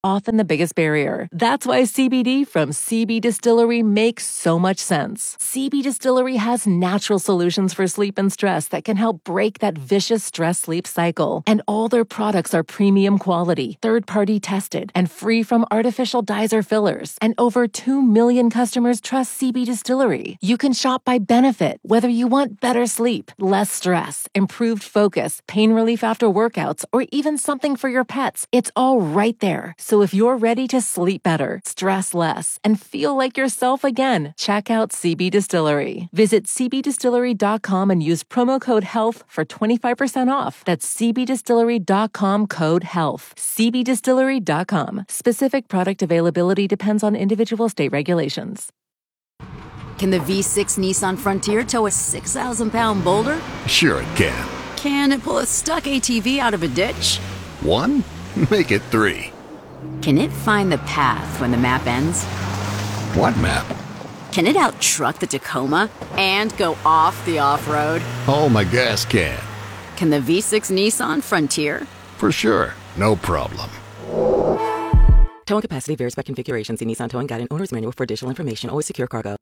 often the biggest barrier. That's why CBD from CB Distillery makes so much sense. CB Distillery has natural solutions for sleep and stress that can help break that vicious stress-sleep cycle. And all their products are premium quality, third-party tested, and free from artificial dyes or fillers. And over 2 million customers trust CB Distillery. You can shop by benefit, whether you want better sleep, less stress, improved focus, pain relief after workouts, or even something for your pets. It's all right there. So if you're ready to sleep better, stress less, and feel like yourself again, check out CB Distillery. Visit cbdistillery.com and use promo code HEALTH for 25% off. That's cbdistillery.com, code HEALTH. cbdistillery.com. Specific product availability depends on individual state regulations. Can the V6 Nissan Frontier tow a 6,000-pound boulder? Sure it can. Can it pull a stuck ATV out of a ditch? 1? Make it 3. Can it find the path when the map ends? What map? Can it out-truck the Tacoma and go off the off-road? Oh, my gas can. Can the V6 Nissan Frontier? For sure. No problem. Towing capacity varies by configuration. See Nissan Towing Guide and Owner's Manual for additional information. Always secure cargo.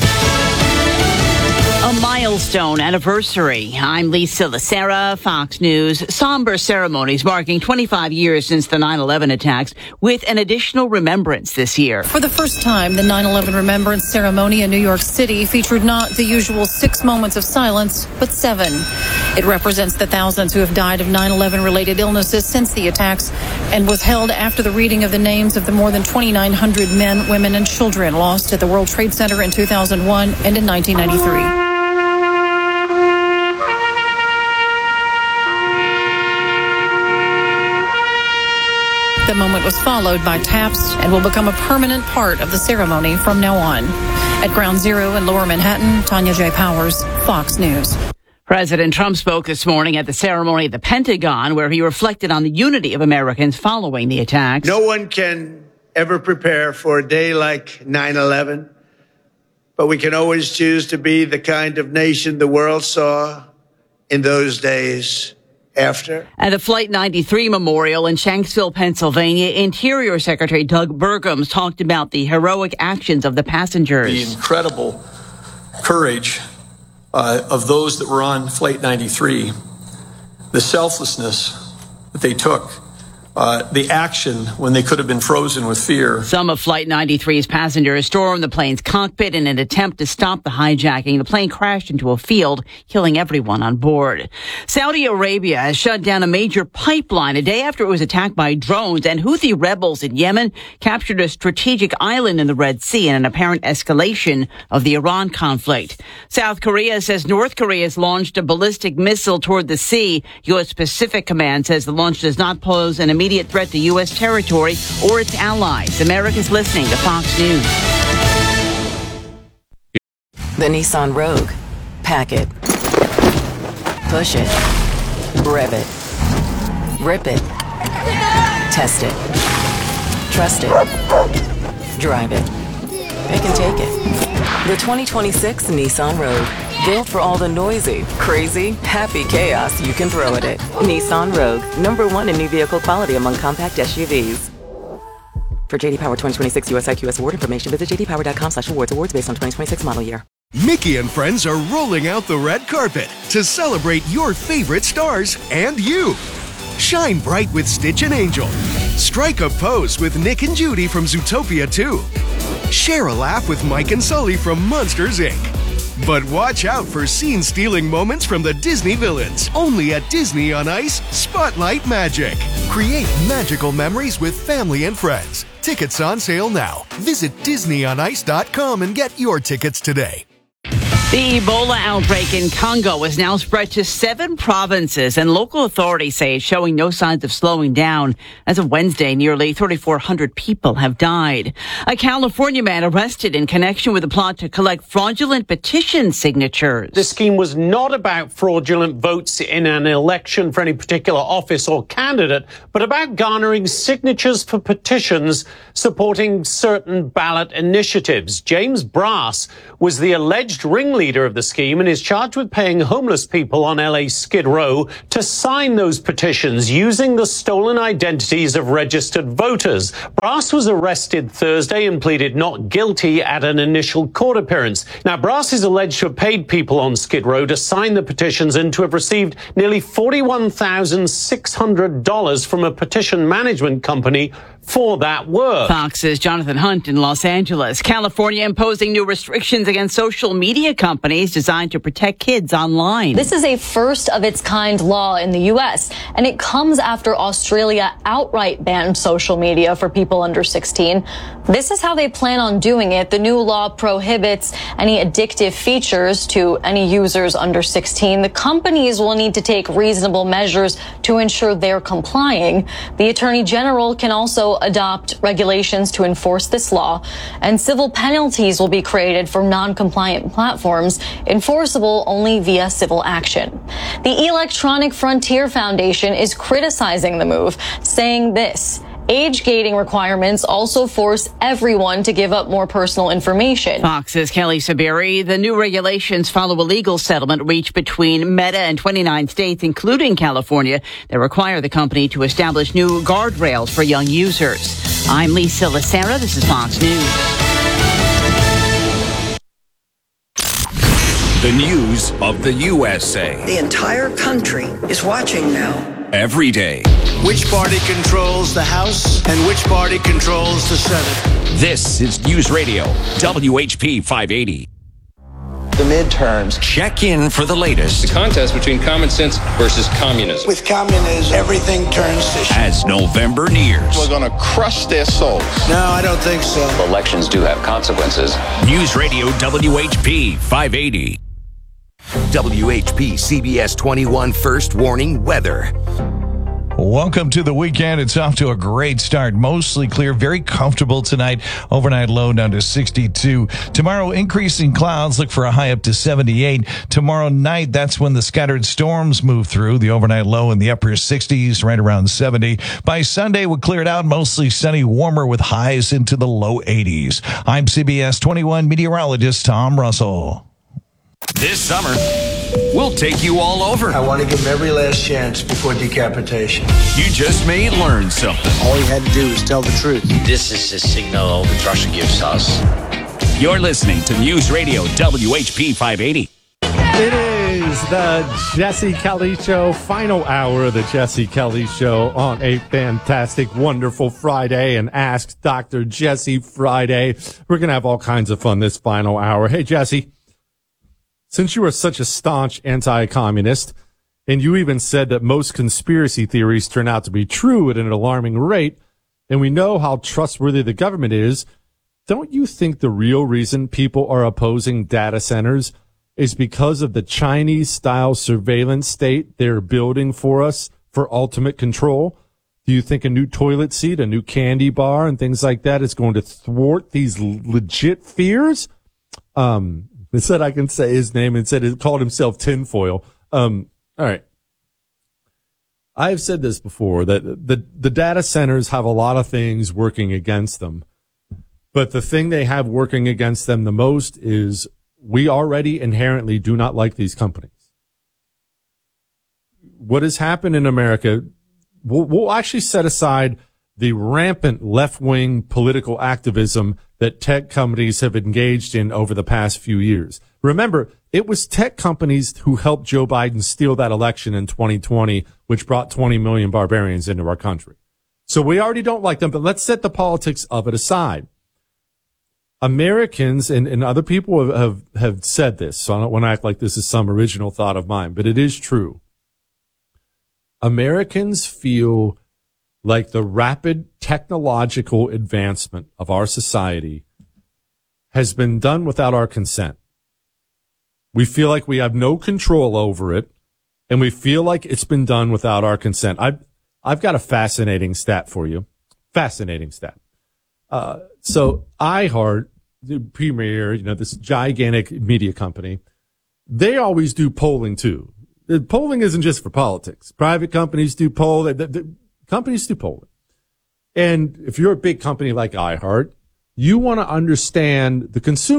A milestone anniversary. I'm Lisa Lacera, Fox News. Somber ceremonies marking 25 years since the 9/11 attacks, with an additional remembrance this year. For the first time, the 9/11 Remembrance Ceremony in New York City featured not the usual 6 moments of silence, but 7. It represents the thousands who have died of 9/11 related illnesses since the attacks, and was held after the reading of the names of the more than 2,900 men, women, and children lost at the World Trade Center in 2001 and in 1993. The moment was followed by taps and will become a permanent part of the ceremony from now on. At Ground Zero in Lower Manhattan, Tanya J. Powers, Fox News. President Trump spoke this morning at the ceremony at the Pentagon, where he reflected on the unity of Americans following the attacks. No one can ever prepare for a day like 9/11, but we can always choose to be the kind of nation the world saw in those days. After. At the Flight 93 Memorial in Shanksville, Pennsylvania, Interior Secretary Doug Burgums talked about the heroic actions of the passengers. The incredible courage of those that were on Flight 93, the selflessness that they took, the action when they could have been frozen with fear. Some of Flight 93's passengers stormed the plane's cockpit in an attempt to stop the hijacking. The plane crashed into a field, killing everyone on board. Saudi Arabia has shut down a major pipeline a day after it was attacked by drones, and Houthi rebels in Yemen captured a strategic island in the Red Sea in an apparent escalation of the Iran conflict. South Korea says North Korea has launched a ballistic missile toward the sea. U.S. Pacific Command says the launch does not pose an immediate threat to U.S. territory or its allies. America's listening to Fox News. The Nissan Rogue. Pack it. Push it. Rev it. Rip it. Test it. Trust it. Drive it. Pick and take it. The 2026 Nissan Rogue. Built for all the noisy, crazy, happy chaos you can throw at it. Nissan Rogue. #1 in new vehicle quality among compact SUVs. For JD Power 2026 US IQS award information, visit jdpower.com/awards. Awards based on 2026 model year. Mickey and friends are rolling out the red carpet to celebrate your favorite stars and you. Shine bright with Stitch and Angel. Strike a pose with Nick and Judy from Zootopia 2. Share a laugh with Mike and Sully from Monsters, Inc. But watch out for scene-stealing moments from the Disney villains. Only at Disney on Ice, Spotlight Magic. Create magical memories with family and friends. Tickets on sale now. Visit DisneyOnIce.com and get your tickets today. The Ebola outbreak in Congo has now spread to 7 provinces, and local authorities say it's showing no signs of slowing down. As of Wednesday, nearly 3,400 people have died. A California man arrested in connection with a plot to collect fraudulent petition signatures. The scheme was not about fraudulent votes in an election for any particular office or candidate, but about garnering signatures for petitions supporting certain ballot initiatives. James Brass was the alleged ringleader ringleader of the scheme and is charged with paying homeless people on LA's Skid Row to sign those petitions using the stolen identities of registered voters. Brass was arrested Thursday and pleaded not guilty at an initial court appearance. Now, Brass is alleged to have paid people on Skid Row to sign the petitions and to have received nearly $41,600 from a petition management company for that work. Fox's Jonathan Hunt in Los Angeles. California imposing new restrictions against social media companies designed to protect kids online. This is a first-of-its-kind law in the U.S., and it comes after Australia outright banned social media for people under 16. This is how they plan on doing it. The new law prohibits any addictive features to any users under 16. The companies will need to take reasonable measures to ensure they're complying. The Attorney General can also adopt regulations to enforce this law, and civil penalties will be created for non-compliant platforms, enforceable only via civil action. The Electronic Frontier Foundation is criticizing the move, saying this: age gating requirements also force everyone to give up more personal information. Fox's Kelly Saberi. The new regulations follow a legal settlement reached between Meta and 29 states, including California, that require the company to establish new guardrails for young users. I'm Lisa Lacera. This is Fox News. The news of the USA. The entire country is watching now. Every day. Which party controls the House and which party controls the Senate? This is News Radio, WHP 580. The midterms. Check in for the latest. The contest between common sense versus communism. With communism, everything turns to shit. As November nears. We're going to crush their souls. No, I don't think so. Elections do have consequences. News Radio, WHP 580. WHP CBS 21 First Warning Weather. Welcome to the weekend. It's off to a great start. Mostly clear, very comfortable tonight. Overnight low down to 62. Tomorrow, increasing clouds. Look for a high up to 78. Tomorrow night, that's when the scattered storms move through. The overnight low in the upper 60s, right around 70. By Sunday, we'll clear it out. Mostly sunny, warmer with highs into the low 80s. I'm CBS 21 meteorologist Tom Russell. This summer, we'll take you all over. I want to give him every last chance before decapitation. You just may learn something. All he had to do was tell the truth. This is the signal that Russia gives us. You're listening to News Radio WHP 580. It is the Jesse Kelly Show, final hour of the Jesse Kelly Show on a fantastic, wonderful Friday, and Ask Dr. Jesse Friday. We're going to have all kinds of fun this final hour. Hey, Jesse. Since you are such a staunch anti-communist, and you even said that most conspiracy theories turn out to be true at an alarming rate, and we know how trustworthy the government is, don't you think the real reason people are opposing data centers is because of the Chinese-style surveillance state they're building for us for ultimate control? Do you think a new toilet seat, a new candy bar, and things like that is going to thwart these legit fears? It said I can say his name and said it called himself Tinfoil. All right. I've said this before, that the data centers have a lot of things working against them. But the thing they have working against them the most is we already inherently do not like these companies. What has happened in America, we'll actually set aside the rampant left-wing political activism that tech companies have engaged in over the past few years. Remember, it was tech companies who helped Joe Biden steal that election in 2020, which brought 20 million barbarians into our country. So we already don't like them, but let's set the politics of it aside. Americans and other people have said this, so I don't want to act like this is some original thought of mine, but it is true. Americans feel like the rapid technological advancement of our society has been done without our consent. We feel like we have no control over it, and we feel like it's been done without our consent. I've got a fascinating stat for you. Fascinating stat. So iHeart, the premier, this gigantic media company, they always do polling too. The polling isn't just for politics. Private companies do poll. Companies do polling. And if you're a big company like iHeart, you want to understand the consumer.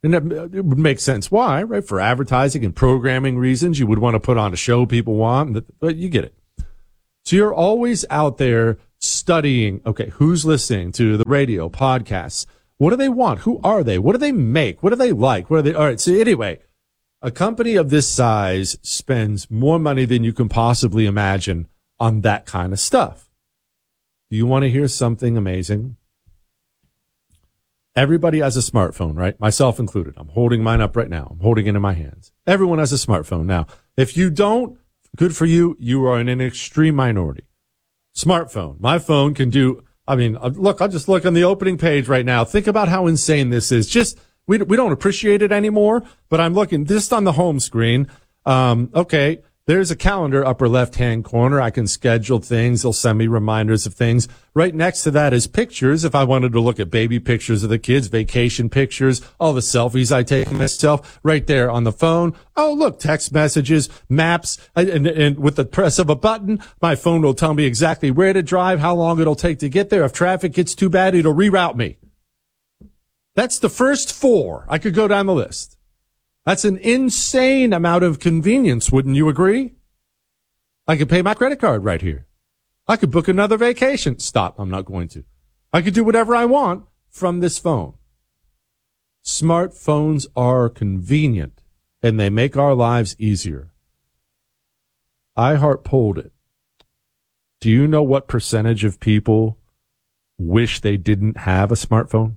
And it would make sense. Why, right? For advertising and programming reasons, you would want to put on a show people want, but you get it. So you're always out there studying, okay, who's listening to the radio, podcasts? What do they want? Who are they? What do they make? What do they like? All right. So anyway, a company of this size spends more money than you can possibly imagine on that kind of stuff. Do you want to hear something amazing? Everybody has a smartphone, right? Myself included. I'm holding mine up right now. I'm holding it in my hands. Everyone has a smartphone now. If you don't, good for you. You are in an extreme minority. Smartphone. My phone can do, look, I'll just look on the opening page right now. Think about how insane this is. We don't appreciate it anymore, but I'm looking just on the home screen. Okay. There's a calendar, upper left-hand corner. I can schedule things. They'll send me reminders of things. Right next to that is pictures. If I wanted to look at baby pictures of the kids, vacation pictures, all the selfies I take of myself, right there on the phone. Oh, look, text messages, maps, and with the press of a button, my phone will tell me exactly where to drive, how long it'll take to get there. If traffic gets too bad, it'll reroute me. That's the first 4. I could go down the list. That's an insane amount of convenience, wouldn't you agree? I could pay my credit card right here. I could book another vacation. Stop, I'm not going to. I could do whatever I want from this phone. Smartphones are convenient, and they make our lives easier. iHeart polled it. Do you know what percentage of people wish they didn't have a smartphone?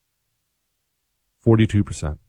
42%.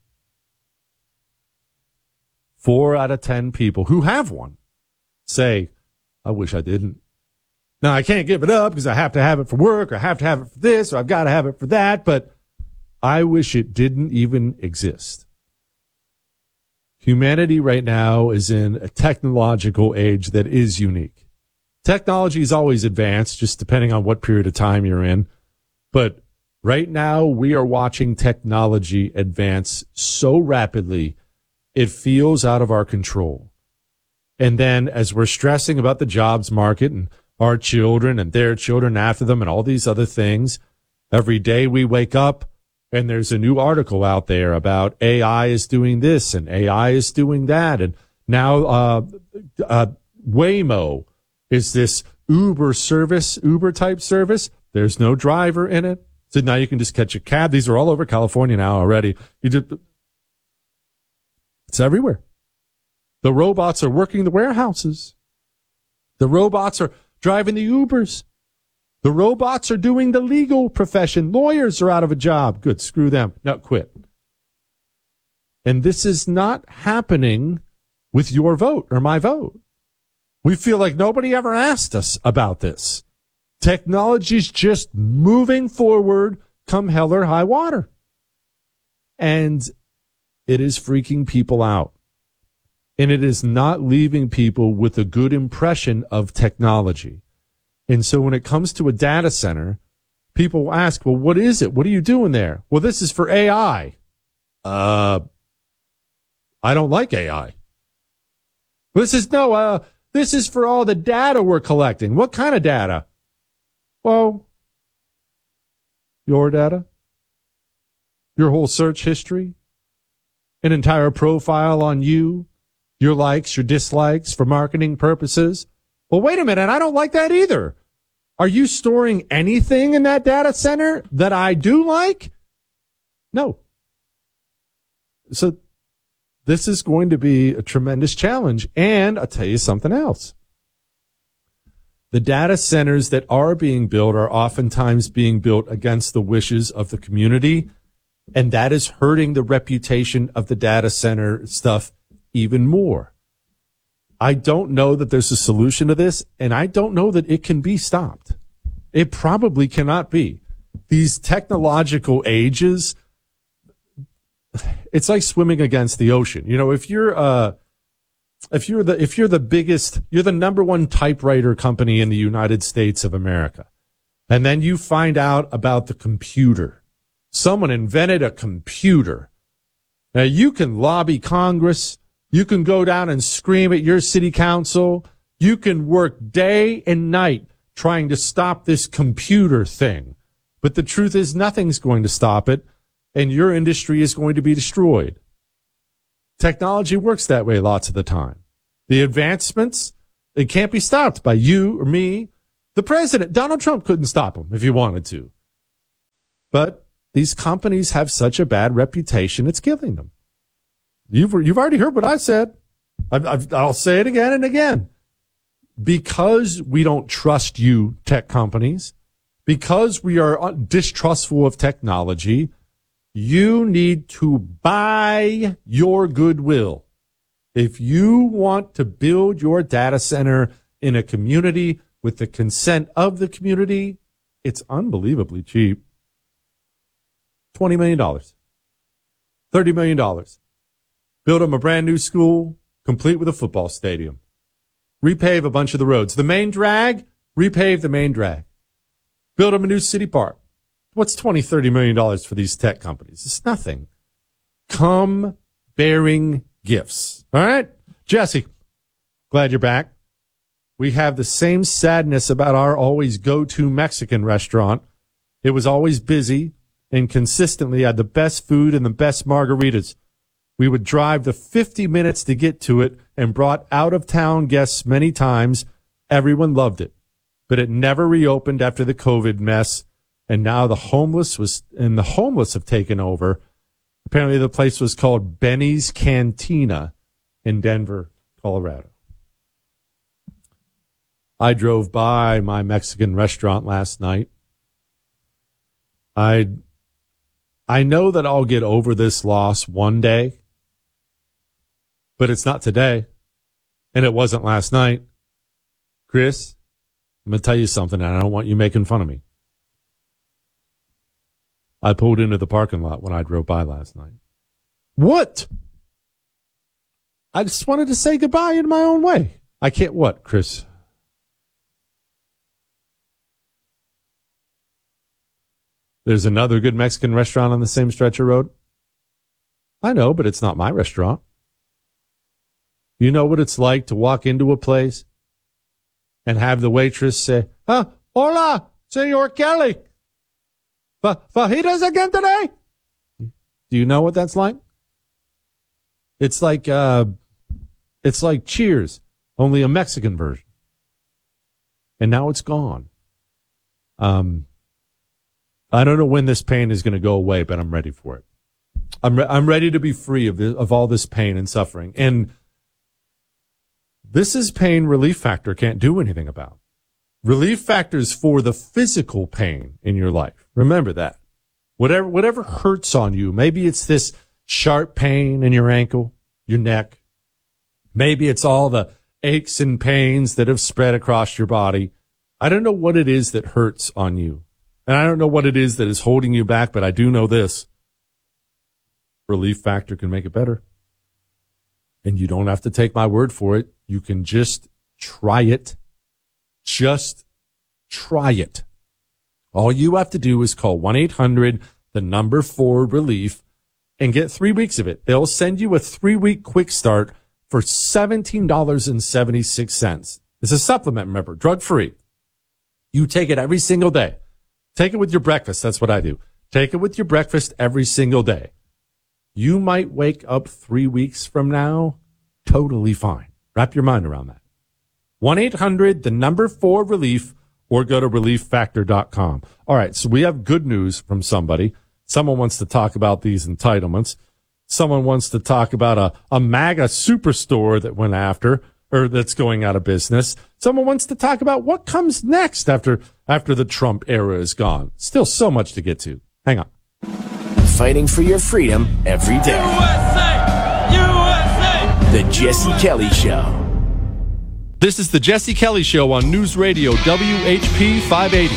4 out of 10 people who have one say, I wish I didn't. Now, I can't give it up because I have to have it for work, or I have to have it for this, or I've got to have it for that, but I wish it didn't even exist. Humanity right now is in a technological age that is unique. Technology is always advanced, just depending on what period of time you're in. But right now, we are watching technology advance so rapidly, it feels out of our control. And then as we're stressing about the jobs market and our children and their children after them and all these other things, every day we wake up and there's a new article out there about AI is doing this and AI is doing that. And now Waymo is this Uber type service. There's no driver in it. So now you can just catch a cab. These are all over California now already. It's everywhere. The robots are working the warehouses. The robots are driving the Ubers. The robots are doing the legal profession. Lawyers are out of a job. Good, screw them. No, quit. And this is not happening with your vote or my vote. We feel like nobody ever asked us about this. Technology's just moving forward, come hell or high water. And it is freaking people out. And it is not leaving people with a good impression of technology. And so when it comes to a data center, people will ask, well, what is it? What are you doing there? Well, this is for AI. I don't like AI. This is for all the data we're collecting. What kind of data? Well, your data, your whole search history, an entire profile on you, your likes, your dislikes for marketing purposes. Well, wait a minute. I don't like that either. Are you storing anything in that data center that I do like? No. So this is going to be a tremendous challenge. And I'll tell you something else. The data centers that are being built are oftentimes being built against the wishes of the community. And that is hurting the reputation of the data center stuff even more. I don't know that there's a solution to this, and I don't know that it can be stopped. It probably cannot be. These technological ages, it's like swimming against the ocean. You know, if you're the biggest, you're the number one typewriter company in the United States of America, and then you find out about the computer. Someone invented a computer. Now you can lobby Congress. You can go down and scream at your city council. You can work day and night trying to stop this computer thing. But the truth is nothing's going to stop it. and your industry is going to be destroyed. Technology works that way lots of the time. The advancements, it can't be stopped by you or me. The president, Donald Trump, couldn't stop them if he wanted to. But these companies have such a bad reputation, it's killing them. You've already heard what I said. I'll say it again and again. Because we don't trust you, tech companies, because we are distrustful of technology, you need to buy your goodwill. If you want to build your data center in a community with the consent of the community, it's unbelievably cheap. $20 million. $30 million. Build them a brand new school, complete with a football stadium. Repave a bunch of the roads. The main drag, repave the main drag. Build them a new city park. What's $20, $30 million for these tech companies? It's nothing. Come bearing gifts. All right? Jesse, glad you're back. We have the same sadness about our always go-to Mexican restaurant. It was always busy and consistently had the best food and the best margaritas. We would drive the 50 minutes to get to it and brought out-of-town guests many times. Everyone loved it. But it never reopened after the COVID mess. And now the homeless have taken over. Apparently the place was called Benny's Cantina in Denver, Colorado. I drove by my Mexican restaurant last night. I know that I'll get over this loss one day, but it's not today, and it wasn't last night. Chris, I'm going to tell you something, and I don't want you making fun of me. I pulled into the parking lot when I drove by last night. What? I just wanted to say goodbye in my own way. I can't what, Chris? There's another good Mexican restaurant on the same stretch of road. I know, but it's not my restaurant. You know what it's like to walk into a place and have the waitress say, hola, Senor Kelly. Fajitas again today? Do you know what that's like? It's like Cheers, only a Mexican version. And now it's gone. I don't know when this pain is going to go away, but I'm ready for it. I'm ready to be free of all this pain and suffering. And this is pain Relief Factor can't do anything about. Relief Factor's for the physical pain in your life. Remember that. Whatever hurts on you, maybe it's this sharp pain in your ankle, your neck. Maybe it's all the aches and pains that have spread across your body. I don't know what it is that hurts on you. And I don't know what it is that is holding you back, but I do know this. Relief Factor can make it better. And you don't have to take my word for it. You can just try it. Just try it. All you have to do is call 1-800-4RELIEF and get 3 weeks of it. They'll send you a 3-week quick start for $17.76. It's a supplement, remember, drug-free. You take it every single day. Take it with your breakfast. That's what I do. Take it with your breakfast every single day. You might wake up 3 weeks from now totally fine. Wrap your mind around that. 1-800-4RELIEF or go to relieffactor.com. All right, so we have good news from somebody. Someone wants to talk about these entitlements. Someone wants to talk about a MAGA superstore that went after, or that's going out of business. Someone wants to talk about what comes next after the Trump era is gone. Still so much to get to. Hang on. Fighting for your freedom every day. USA! USA! The Jesse Kelly Show. This is the Jesse Kelly Show on News Radio WHP 580.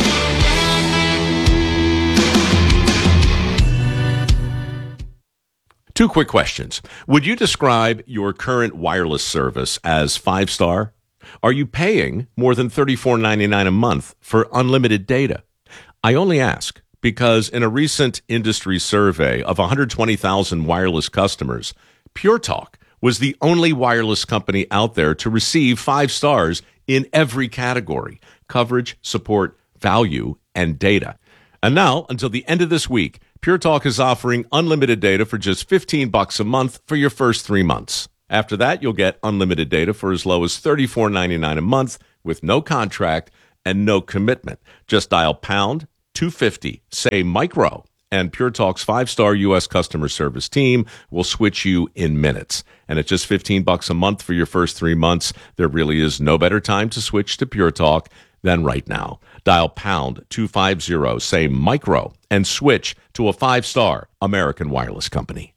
Two quick questions. Would you describe your current wireless service as 5-star? Are you paying more than $34.99 a month for unlimited data? I only ask because in a recent industry survey of 120,000 wireless customers, Pure Talk was the only wireless company out there to receive 5 stars in every category: coverage, support, value, and data. And now, until the end of this week, Pure Talk is offering unlimited data for just $15 a month for your first 3 months. After that, you'll get unlimited data for as low as $34.99 a month with no contract and no commitment. Just dial pound 250, say micro, and Pure Talk's 5-star U.S. customer service team will switch you in minutes. And at just $15 a month for your first 3 months, there really is no better time to switch to Pure Talk than right now. Dial pound 250, say micro, and switch to a 5-star American wireless company.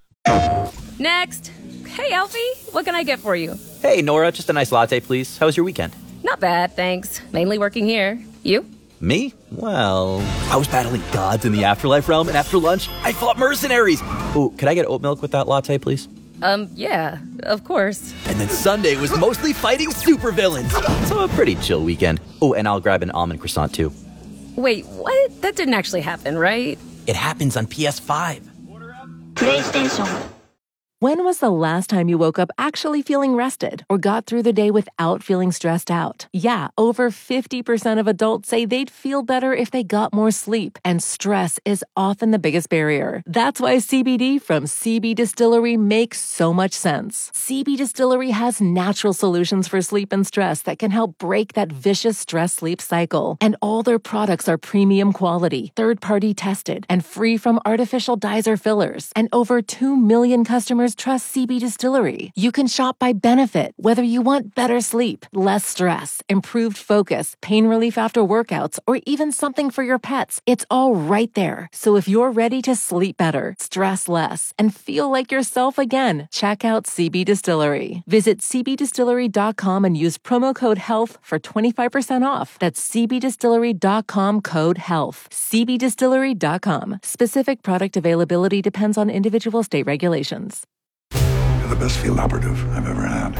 Next. Hey, Alfie, what can I get for you? Hey, Nora, just a nice latte, please. How was your weekend? Not bad, thanks. Mainly working here. You? Me? Well, I was battling gods in the afterlife realm, and after lunch, I fought mercenaries. Ooh, could I get oat milk with that latte, please? Yeah, of course. And then Sunday was mostly fighting supervillains. So a pretty chill weekend. Oh, and I'll grab an almond croissant, too. Wait, what? That didn't actually happen, right? It happens on PS5. PlayStation. When was the last time you woke up actually feeling rested or got through the day without feeling stressed out? Yeah, over 50% of adults say they'd feel better if they got more sleep, and stress is often the biggest barrier. That's why CBD from CB Distillery makes so much sense. CB Distillery has natural solutions for sleep and stress that can help break that vicious stress-sleep cycle. And all their products are premium quality, third-party tested, and free from artificial dyes or fillers. And over 2 million customers trust CB Distillery. You can shop by benefit, whether you want better sleep, less stress, improved focus, pain relief after workouts, or even something for your pets. It's all right there. So if you're ready to sleep better, stress less, and feel like yourself again, check out CB Distillery. Visit cbdistillery.com and use promo code HEALTH for 25% off. That's cbdistillery.com, code HEALTH. cbdistillery.com. Specific product availability depends on individual state regulations. You're the best field operative I've ever had.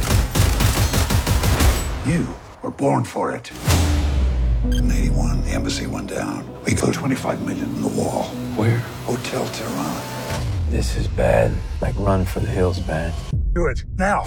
You were born for it. In 81, the embassy went down. We put $25 million in the wall. Where? Hotel Tehran. This is bad. Like Run for the Hills bad. Do it, now.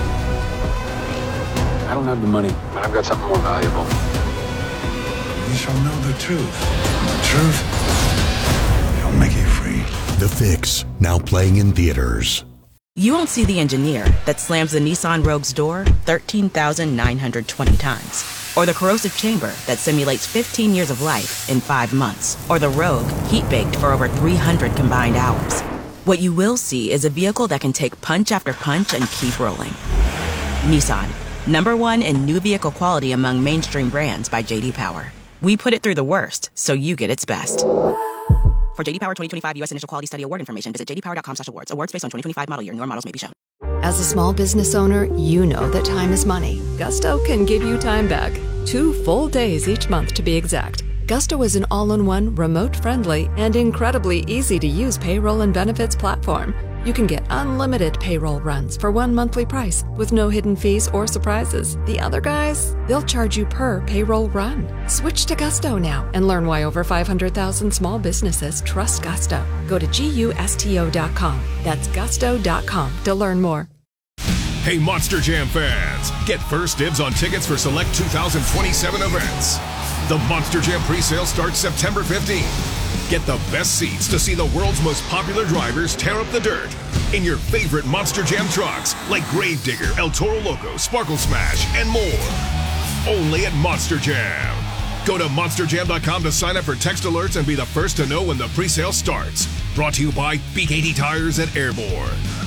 I don't have the money, but I've got something more valuable. You shall know the truth. And the truth shall make you free. The Fix, now playing in theaters. You won't see the engineer that slams the Nissan Rogue's door 13,920 times. Or the corrosive chamber that simulates 15 years of life in 5 months. Or the Rogue heat-baked for over 300 combined hours. What you will see is a vehicle that can take punch after punch and keep rolling. Nissan, #1 in new vehicle quality among mainstream brands by J.D. Power. We put it through the worst, so you get its best. For J.D. Power 2025 U.S. Initial Quality Study Award information, visit jdpower.com/awards. Awards based on 2025 model year. Newer models may be shown. As a small business owner, you know that time is money. Gusto can give you time back. 2 full days each month, to be exact. Gusto is an all-in-one, remote-friendly, and incredibly easy-to-use payroll and benefits platform. You can get unlimited payroll runs for 1 monthly price with no hidden fees or surprises. The other guys, they'll charge you per payroll run. Switch to Gusto now and learn why over 500,000 small businesses trust Gusto. Go to GUSTO.com. That's gusto.com to learn more. Hey, Monster Jam fans, get first dibs on tickets for select 2027 events. The Monster Jam presale starts September 15th. Get the best seats to see the world's most popular drivers tear up the dirt in your favorite Monster Jam trucks like Gravedigger, El Toro Loco, Sparkle Smash, and more. Only at Monster Jam. Go to monsterjam.com to sign up for text alerts and be the first to know when the presale starts. Brought to you by BKT Tires and Airborne.